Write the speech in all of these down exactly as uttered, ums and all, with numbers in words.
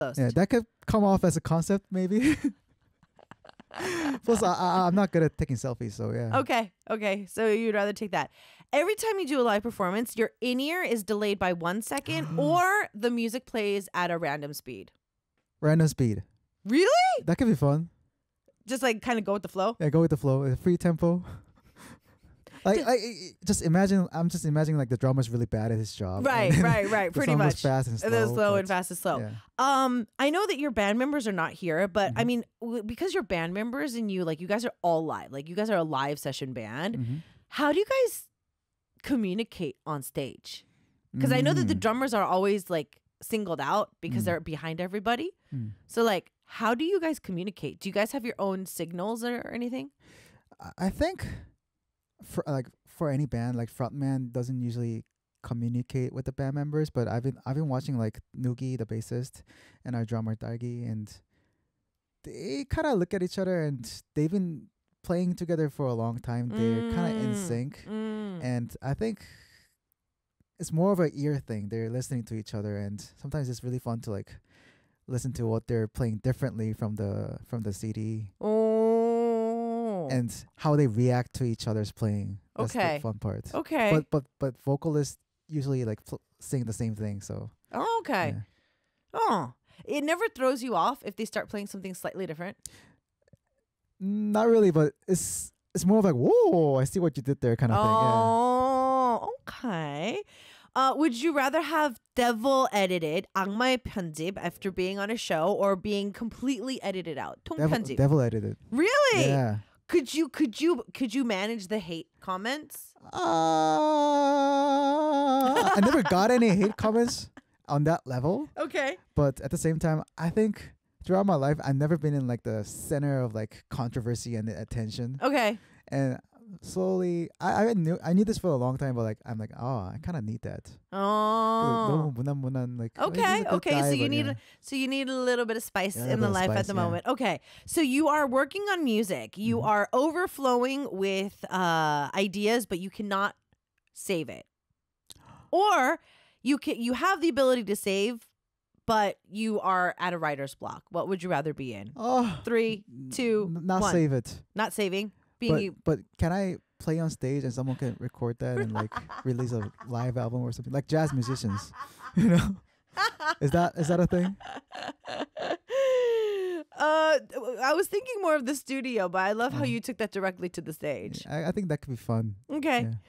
Yeah, that could come off as a concept maybe. Plus, I, I, I'm not good at taking selfies, so yeah. Okay, okay. So you'd rather take that. Every time you do a live performance, your in-ear is delayed by one second or the music plays at a random speed. Random speed. Really? That could be fun. Just like kind of go with the flow? Yeah, go with the flow. A free tempo. Like, I, I- just imagine. I'm just imagining like the drummer's really bad at his job. Right, and right, right. the Pretty song goes much. fast and slow. And then slow but- and fast and slow. Yeah. Um, I know that your band members are not here, but Mm-hmm. I mean, w- because you're band members and you like, you guys are all live. Like, you guys are a live session band. Mm-hmm. How do you guys communicate on stage? Because I know that the Mm. drummers are always like singled out because Mm. they're behind everybody. Mm. So like, how do you guys communicate? Do you guys have your own signals or, or anything? I- I think for like for any band, like frontman doesn't usually communicate with the band members, but I've been I've been watching like Noogie, the bassist, and our drummer Dargi, and they kind of look at each other, and they've been playing together for a long time. They're kind of in Mm, sync, mm. and I think it's more of a ear thing. They're listening to each other, and sometimes it's really fun to like listen to what they're playing differently from the from the C D Oh. and how they react to each other's playing. That's Okay. the fun part. okay. But but but vocalists usually like pl- sing the same thing. So oh, okay. yeah. Oh, it never throws you off if they start playing something slightly different. Not really, but it's it's more of like, whoa, I see what you did there kind of Oh, okay. Uh, would you rather have devil edited 악마의 편집 after being on a show or being completely edited out? thing. Yeah. Devil, 통편집. devil edited. Really? Yeah. Could you could you could you manage the hate comments? Uh, I never got any hate comments on that level, Okay. but at the same time, I think throughout my life, I've never been in like the center of like controversy and attention. Okay. And slowly, I I knew I knew this for a long time, but like I'm like, oh, I kind of need that. Oh. 너무 무난무난, like oh, he's Okay, a good okay. guy, so you but need yeah. a, so you need a little bit of spice Yeah, a in the little life spice, at the yeah. moment. Okay. So you are working on music. You Mhm. are overflowing with uh ideas, but you cannot save it. Or you can you have the ability to save, but you are at a writer's block. What would you rather be in? Oh, Three, two, n- not one. save it. Not saving. Being But you. but can I play on stage and someone can record that and like release a live album or something like jazz musicians? You know, is that is that a thing? Uh, I was thinking more of the studio, but I love how Mhm. you took that directly to the stage. I, I think that could be fun. Okay. Yeah.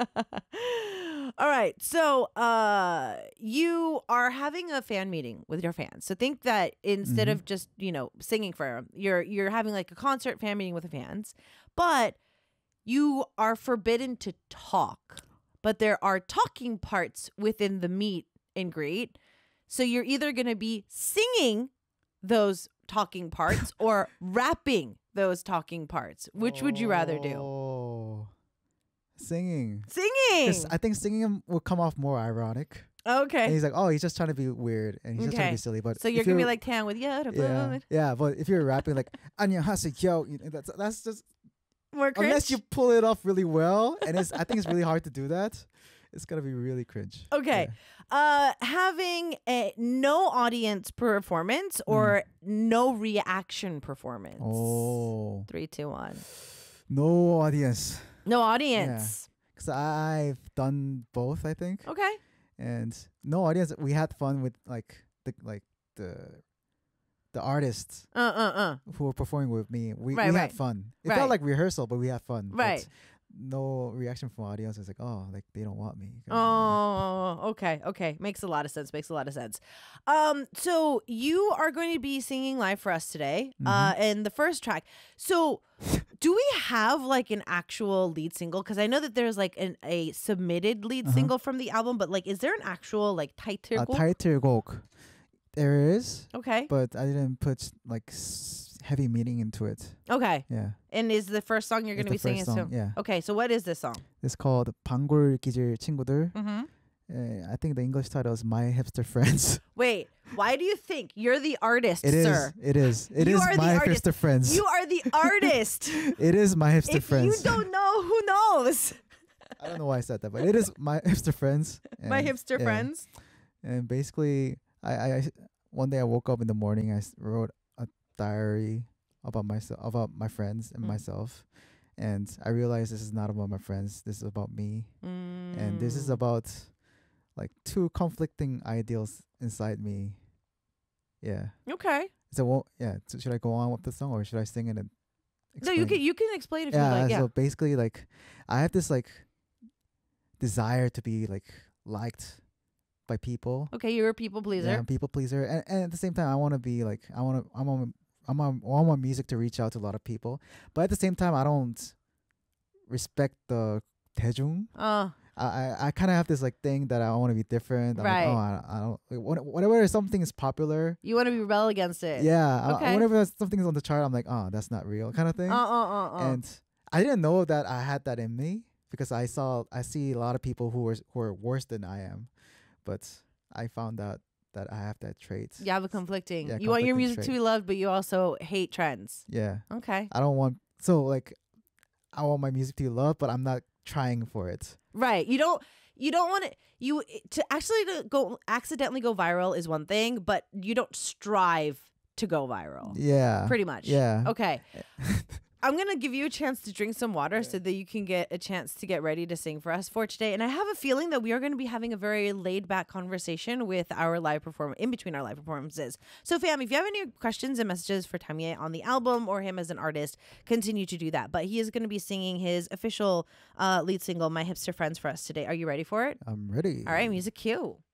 All right. So, uh, you are having a fan meeting with your fans. So think that instead Mhm. of just, you know, singing for them, you're you're having like a concert fan meeting with the fans, but you are forbidden to talk. But there are talking parts within the meet and greet. So you're either going to be singing those talking parts or rapping those talking parts. Which would you rather do? Oh, singing. Singing. 'Cause I think singing will come off more ironic. And Okay. he's like, oh, he's just trying to be weird and he's just trying Okay. to be silly. But So you're if gonna be like Tan with yeah, yeah, yeah. But if you're rapping like 안녕하세요, you know, that's that's just more cringe. unless you pull it off really well, and it's I think it's really hard to do that. It's gonna be really cringe. Okay. Uh, having a no audience performance or no reaction performance. Yeah. Oh, Three, two, one. no audience. No audience. Cause I've done both, I think, Okay. and no audience. We had fun with like the like the the artists Uh, uh, uh. who were performing with me. We Right, we right. had fun. It Right. felt like rehearsal, but we had fun. But Right. no reaction from audience. It's like, oh, like they don't want me. Oh, okay, okay. Makes a lot of sense. Makes a lot of sense. Um, so you are going to be singing live for us today, uh, Mm-hmm. in the first track. So, do we have like an actual lead single? Because I know that there's like an a submitted lead Uh-huh. single from the album, but like, is there an actual like A title? 타이틀곡. There is, Okay, but I didn't put like s- heavy meaning into it. okay. Yeah, And is the first song you're It's going to be the singing? first So, song, yeah. okay. So what is this song? it's called 방골 기질 친구들. Mm-hmm. Uh, I think the English title is My Hipster Friends. Wait, why do you think you're the artist, It is. sir? It is. It You is are the My artist. Hipster Friends. You are the artist. It is My Hipster If Friends. you don't know, who knows? I don't know why I said that, but it is My Hipster Friends. My And, hipster yeah. friends. And basically, I, I I one day I woke up in the morning. I s- wrote a diary about myself, about my friends and Mm. myself, and I realized this is not about my friends. This is about me, and this is Mm. about like two conflicting ideals inside me. Yeah. Okay. So well, yeah. So should I go on with the song or should I sing it and No, explain? you can you can explain if you Yeah. like. Yeah. So basically, like, I have this like desire to be like liked by people. Okay, you're a people pleaser. Yeah, I'm a people pleaser, and, and at the same time, I want to be like, I want to, I'm on, I'm on, I want my music to reach out to a lot of people, but at the same time, I don't respect the 대중. Uh, I, I, I kind of have this like thing that I want to be different. I'm Right. like, oh, I, I don't, like, what- whatever something is popular. you want to rebel against it. Yeah, I- Okay. whenever something is on the chart, I'm like, oh, that's not real, kind of thing. Uh uh uh uh. And I didn't know that I had that in me because I saw, I see a lot of people who are who are worse than I am, but I found out that I have that trait. You have a conflicting. Yeah, you want your conflicting music to trait. be loved, but you also hate trends. Yeah, Okay. I don't want so like I want my music to be loved, but I'm not trying for it. Right. You don't. You don't want to. You to actually to go accidentally go viral is one thing, but you don't strive to go viral. Yeah, Pretty much. Yeah. Okay. I'm going to give you a chance to drink some water so that you can get a chance to get ready to sing for us for today. And I have a feeling that we are going to be having a very laid back conversation with our live performance in between our live performances. So, fam, if you have any questions and messages for Tamie on the album or him as an artist, continue to do that. But he is going to be singing his official uh, lead single, My Hipster Friends, for us today. Are you ready for it? I'm ready. All right, music cue.